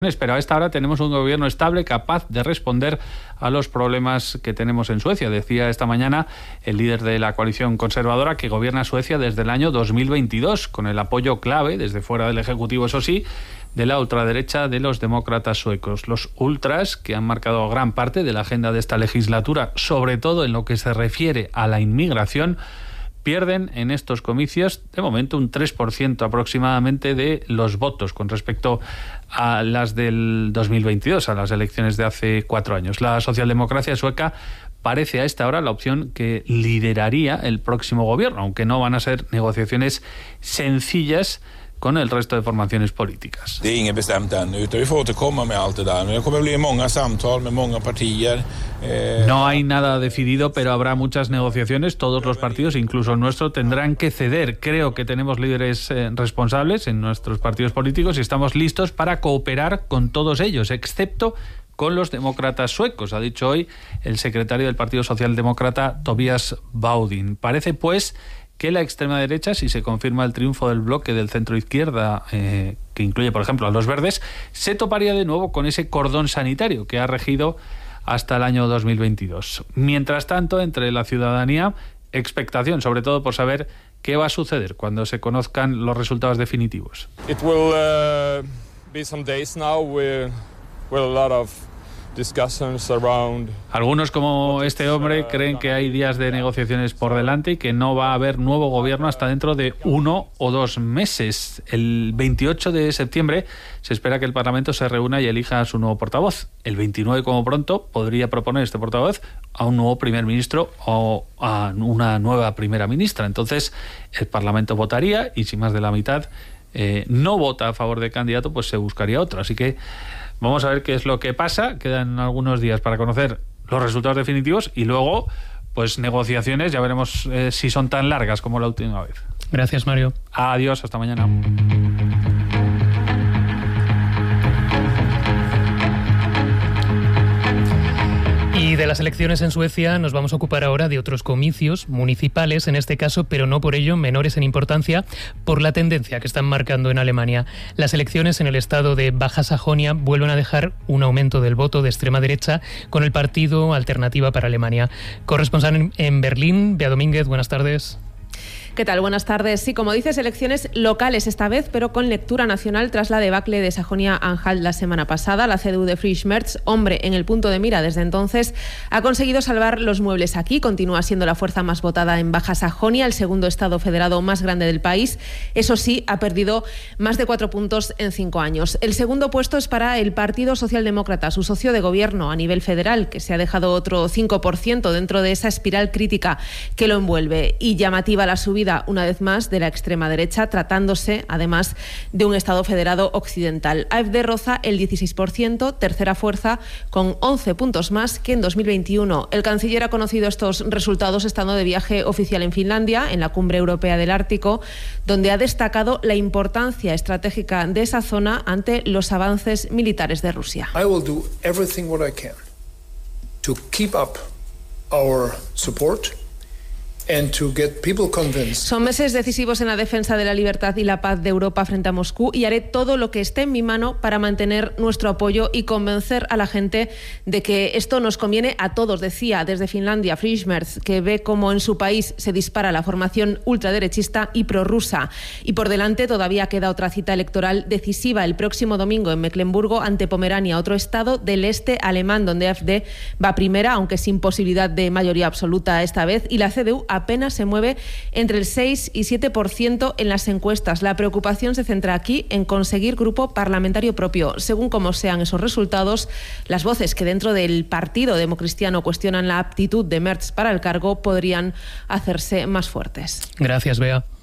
Pero a esta hora tenemos un gobierno estable capaz de responder a los problemas que tenemos en Suecia. Decía esta mañana el líder de la coalición conservadora que gobierna Suecia desde el año 2022, con el apoyo clave, desde fuera del Ejecutivo, eso sí, de la ultraderecha de los demócratas suecos. Los ultras, que han marcado gran parte de la agenda de esta legislatura, sobre todo en lo que se refiere a la inmigración, pierden en estos comicios, de momento, un 3% aproximadamente de los votos con respecto a las del 2022, a las elecciones de hace 4 años. La socialdemocracia sueca parece a esta hora la opción que lideraría el próximo gobierno, aunque no van a ser negociaciones sencillas con el resto de formaciones políticas. Det är inget bestämt ännu, utan vi får återkomma med allt det där. Men det kommer bli många samtal med många partier. No hay nada decidido, pero habrá muchas negociaciones. Todos los partidos, incluso el nuestro, tendrán que ceder. Creo que tenemos líderes responsables en nuestros partidos políticos y estamos listos para cooperar con todos ellos, excepto con los demócratas suecos, ha dicho hoy el secretario del Partido Socialdemócrata, Tobias Baudin. Parece, pues, que la extrema derecha, si se confirma el triunfo del bloque del centro izquierda, que incluye, por ejemplo, a los verdes, se toparía de nuevo con ese cordón sanitario que ha regido hasta el año 2022. Mientras tanto, entre la ciudadanía, expectación, sobre todo por saber qué va a suceder cuando se conozcan los resultados definitivos. It will be some days now with a lot of discussions around. Algunos, como este hombre, creen que hay días de negociaciones por delante y que no va a haber nuevo gobierno hasta dentro de 1 o 2 meses. El 28 de septiembre se espera que el Parlamento se reúna y elija a su nuevo portavoz. El 29, como pronto, podría proponer este portavoz a un nuevo primer ministro o a una nueva primera ministra. Entonces, el Parlamento votaría y si más de la mitad no vota a favor del candidato, pues se buscaría otro. Así que vamos a ver qué es lo que pasa. Quedan algunos días para conocer los resultados definitivos y luego, pues, negociaciones. Ya veremos si son tan largas como la última vez. Gracias, Mario. Adiós, hasta mañana. Y de las elecciones en Suecia nos vamos a ocupar ahora de otros comicios municipales, en este caso, pero no por ello menores en importancia, por la tendencia que están marcando en Alemania. Las elecciones en el estado de Baja Sajonia vuelven a dejar un aumento del voto de extrema derecha con el partido Alternativa para Alemania. Corresponsal en Berlín, Bea Domínguez, buenas tardes. ¿Qué tal? Buenas tardes. Sí, como dices, elecciones locales esta vez, pero con lectura nacional tras la debacle de Sajonia-Anhalt la semana pasada. La CDU de Friedrich Merz, hombre en el punto de mira desde entonces, ha conseguido salvar los muebles aquí. Continúa siendo la fuerza más votada en Baja Sajonia, el segundo estado federado más grande del país. Eso sí, ha perdido más de 4 puntos en 5 años. El segundo puesto es para el Partido Socialdemócrata, su socio de gobierno a nivel federal, que se ha dejado otro 5% dentro de esa espiral crítica que lo envuelve. Y llamativa la subida, una vez más, de la extrema derecha, tratándose además de un estado federado occidental. AfD roza el 16%, tercera fuerza, con 11 puntos más que en 2021. El canciller ha conocido estos resultados estando de viaje oficial en Finlandia, en la Cumbre Europea del Ártico, donde ha destacado la importancia estratégica de esa zona ante los avances militares de Rusia. I will do everything what I can to keep up our support. Son meses decisivos en la defensa de la libertad y la paz de Europa frente a Moscú y haré todo lo que esté en mi mano para mantener nuestro apoyo y convencer a la gente de que esto nos conviene a todos, decía desde Finlandia Friedrich Merz, que ve cómo en su país se dispara la formación ultraderechista y prorrusa. Y por delante todavía queda otra cita electoral decisiva el próximo domingo en Mecklemburgo ante Pomerania, otro estado del este alemán donde AfD va primera, aunque sin posibilidad de mayoría absoluta esta vez, y la CDU apenas se mueve entre el 6 y 7% en las encuestas. La preocupación se centra aquí en conseguir grupo parlamentario propio. Según cómo sean esos resultados, las voces que dentro del Partido Democristiano cuestionan la aptitud de Merz para el cargo podrían hacerse más fuertes. Gracias, Bea.